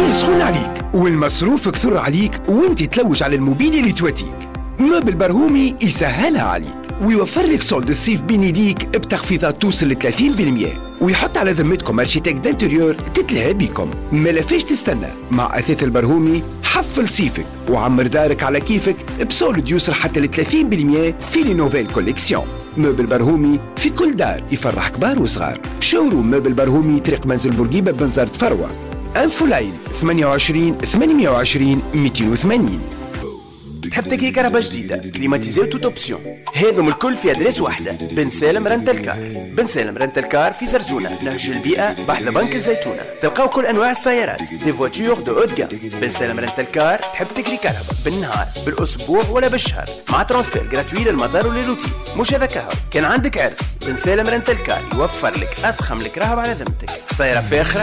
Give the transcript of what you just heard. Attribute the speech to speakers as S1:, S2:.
S1: الدار سخون عليك والمصروف كثر عليك وانت تلوج على الموبيل اللي تواتيك. مبل برهومي يسهلها عليك ويوفر لك صولد الصيف بين يديك بتخفيضات توصل ل 30% ويحط على ذمتكم ارشيتكت دانتيريور تتلهى بيكم. ما لافاش تستنى، مع اثاث البرهومي حفل صيفك وعمر دارك على كيفك بصولد يوصل حتى ل 30% في لي نوفيل كوليكسيون. مبل برهومي في كل دار يفرح كبار وصغار. شوروم مبل برهومي طريق منزل بورقيبة بنزرت فروة. انفو لاين 28 820 280.
S2: تحب تكري كهرباء جديدة كليماتيزي وتوت اوبسيون، هذم الكل في ادريس واحدة. بن سالم رنتال كار. بن سالم رنتال كار في زرزونة نهج البيئة بحل بنك الزيتونة. تلقاو كل انواع السيارات دي فواتور دو اود جام. بن سالم رنتال كار تحب تكري كهرباء بالنهار بالاسبوع ولا بالشهر مع ترانسفير جراتوي للمدار وللروتين. مش هذا كهرباء، كان عندك عرس بن سالم رنتال كار يوفر لك اضخم الكراهب على ذمتك. سيارة فاخرة